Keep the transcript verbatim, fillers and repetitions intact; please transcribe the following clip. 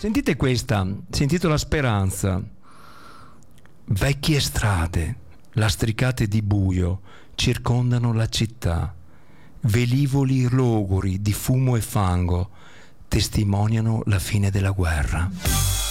Sentite questa, si intitola Speranza. Vecchie strade, lastricate di buio, circondano la città. Velivoli logori di fumo e fango testimoniano la fine della guerra.